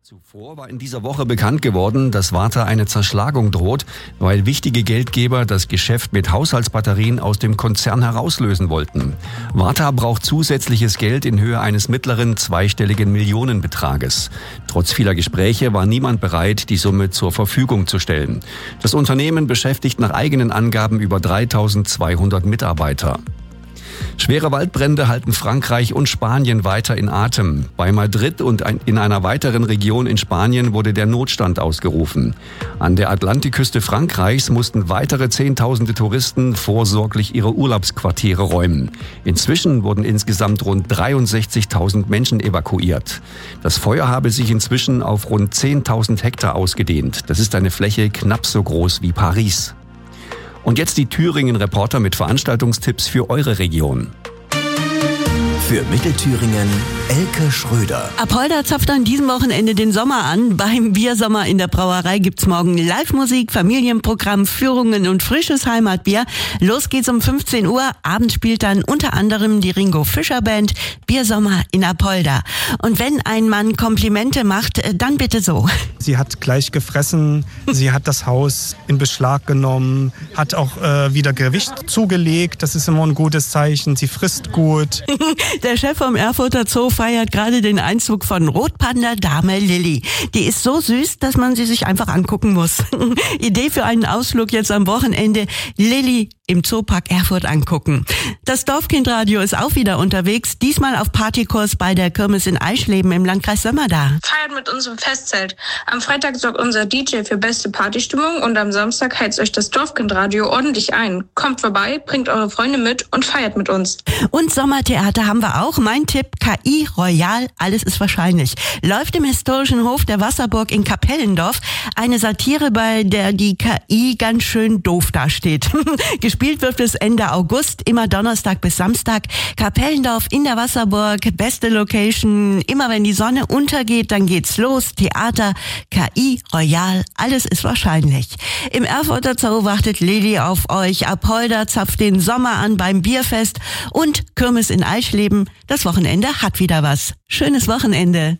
Zuvor war in dieser Woche bekannt geworden, dass Varta eine Zerschlagung droht, weil wichtige Geldgeber das Geschäft mit Haushaltsbatterien aus dem Konzern herauslösen wollten. Varta braucht zusätzliches Geld in Höhe eines mittleren zweistelligen Millionenbetrages. Trotz vieler Gespräche war niemand bereit, die Summe zur Verfügung zu stellen. Das Unternehmen beschäftigt nach eigenen Angaben über 3.200 Mitarbeiter. Schwere Waldbrände halten Frankreich und Spanien weiter in Atem. Bei Madrid und in einer weiteren Region in Spanien wurde der Notstand ausgerufen. An der Atlantikküste Frankreichs mussten weitere Zehntausende Touristen vorsorglich ihre Urlaubsquartiere räumen. Inzwischen wurden insgesamt rund 63.000 Menschen evakuiert. Das Feuer habe sich inzwischen auf rund 10.000 Hektar ausgedehnt. Das ist eine Fläche knapp so groß wie Paris. Und jetzt die Thüringen-Reporter mit Veranstaltungstipps für eure Region. Für Mittelthüringen Elke Schröder. Apolda zapft an diesem Wochenende den Sommer an. Beim Biersommer in der Brauerei gibt's morgen Live-Musik, Familienprogramm, Führungen und frisches Heimatbier. Los geht's um 15 Uhr. Abends spielt dann unter anderem die Ringo Fischer Band. Biersommer in Apolda. Und wenn ein Mann Komplimente macht, dann bitte so. Sie hat gleich gefressen, sie hat das Haus in Beschlag genommen, hat auch wieder Gewicht zugelegt. Das ist immer ein gutes Zeichen. Sie frisst gut. Der Chef vom Erfurter Zoo feiert gerade den Einzug von Rotpanda-Dame Lilly. Die ist so süß, dass man sie sich einfach angucken muss. Idee für einen Ausflug jetzt am Wochenende. Lilly im Zoopark Erfurt angucken. Das Dorfkindradio ist auch wieder unterwegs, diesmal auf Partykurs bei der Kirmes in Eisleben im Landkreis Sömmerda. Feiert mit uns im Festzelt. Am Freitag sorgt unser DJ für beste Partystimmung und am Samstag heizt euch das Dorfkindradio ordentlich ein. Kommt vorbei, bringt eure Freunde mit und feiert mit uns. Und Sommertheater haben wir auch. Mein Tipp, KI Royal, alles ist wahrscheinlich. Läuft im historischen Hof der Wasserburg in Kapellendorf. Eine Satire, bei der die KI ganz schön doof dasteht. Gespielt wird bis Ende August, immer Donnerstag bis Samstag. Kapellendorf in der Wasserburg, beste Location. Immer wenn die Sonne untergeht, dann geht's los. Theater, KI Royal, alles ist wahrscheinlich. Im Erfurter Zoo wartet Lilly auf euch. Apolda zapft den Sommer an beim Bierfest und Kirmes in Eisleben. Das Wochenende hat wieder was. Schönes Wochenende.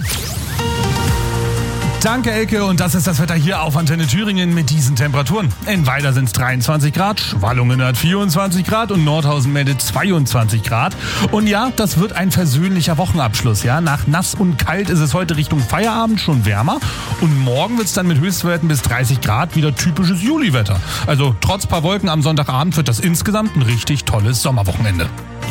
Danke, Elke. Und das ist das Wetter hier auf Antenne Thüringen mit diesen Temperaturen. In Weida sind es 23 Grad, Schwallungen hat 24 Grad und Nordhausen meldet 22 Grad. Und ja, das wird ein versöhnlicher Wochenabschluss. Ja, nach nass und kalt ist es heute Richtung Feierabend schon wärmer. Und morgen wird es dann mit Höchstwerten bis 30 Grad wieder typisches Juliwetter. Also trotz paar Wolken am Sonntagabend wird das insgesamt ein richtig tolles Sommerwochenende.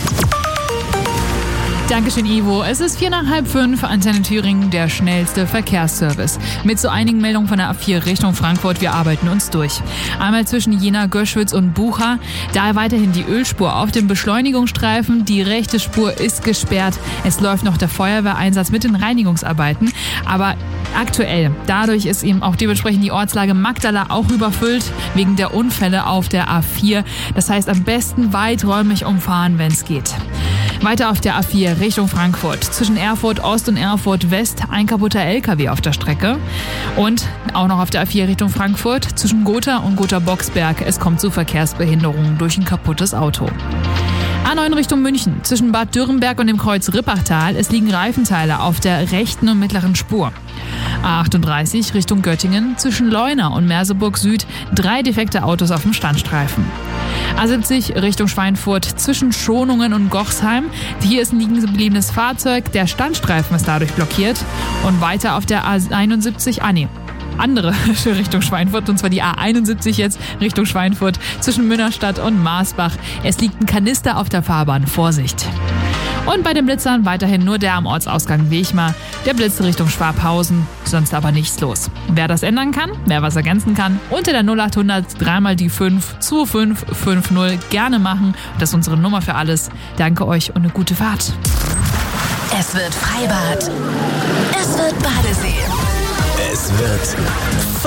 Dankeschön, Ivo. Es ist 4:45, Antenne Thüringen, der schnellste Verkehrsservice. Mit so einigen Meldungen von der A4 Richtung Frankfurt, wir arbeiten uns durch. Einmal zwischen Jena, Göschwitz und Bucha, da weiterhin die Ölspur auf dem Beschleunigungsstreifen. Die rechte Spur ist gesperrt. Es läuft noch der Feuerwehreinsatz mit den Reinigungsarbeiten. Aber aktuell, dadurch ist eben auch dementsprechend die Ortslage Magdala auch überfüllt, wegen der Unfälle auf der A4. Das heißt, am besten weiträumig umfahren, wenn es geht. Weiter auf der A4 Richtung Frankfurt. Zwischen Erfurt Ost und Erfurt West ein kaputter LKW auf der Strecke. Und auch noch auf der A4 Richtung Frankfurt zwischen Gotha und Gotha-Boxberg. Es kommt zu Verkehrsbehinderungen durch ein kaputtes Auto. A9 Richtung München. Zwischen Bad Dürrenberg und dem Kreuz Rippachtal. Es liegen Reifenteile auf der rechten und mittleren Spur. A38 Richtung Göttingen. Zwischen Leuna und Merseburg Süd 3 defekte Autos auf dem Standstreifen. A70 Richtung Schweinfurt zwischen Schonungen und Gochsheim. Hier ist ein liegen gebliebenes Fahrzeug. Der Standstreifen ist dadurch blockiert. Und weiter auf der A71, andere Richtung Schweinfurt, und zwar die A71 jetzt Richtung Schweinfurt zwischen Münnerstadt und Marsbach. Es liegt ein Kanister auf der Fahrbahn. Vorsicht! Und bei den Blitzern weiterhin nur der am Ortsausgang Wechmar. Der Blitz Richtung Schwabhausen, sonst aber nichts los. Wer das ändern kann, wer was ergänzen kann, unter der 0800 3 die 5 2550 gerne machen. Das ist unsere Nummer für alles. Danke euch und eine gute Fahrt. Es wird Freibad. Es wird Badesee. Es wird